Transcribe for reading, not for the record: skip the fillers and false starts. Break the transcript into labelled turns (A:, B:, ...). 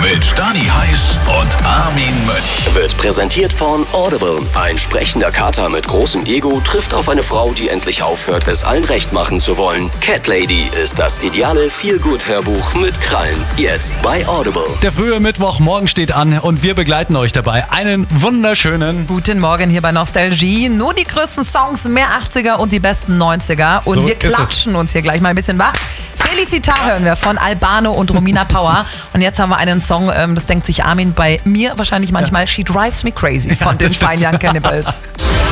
A: mit Stani Heiß und Armin Mönch.
B: Wird präsentiert von Audible. Ein sprechender Kater mit großem Ego trifft auf eine Frau, die endlich aufhört, es allen recht machen zu wollen. Cat Lady ist das ideale Feel-Good-Hörbuch mit Krallen. Jetzt bei Audible.
C: Der frühe Mittwochmorgen steht an und wir begleiten euch dabei. Einen wunderschönen
D: Guten Morgen hier bei Nostalgie. Nur die größten Songs, mehr 80er und die besten 90er. Und
C: So
D: wir klatschen uns hier gleich mal ein bisschen wach. Felicita hören wir von Albano und Romina Power. Und jetzt haben wir einen Song, das denkt sich Armin bei mir wahrscheinlich manchmal, She Drives Me Crazy von den Fine Young Cannibals.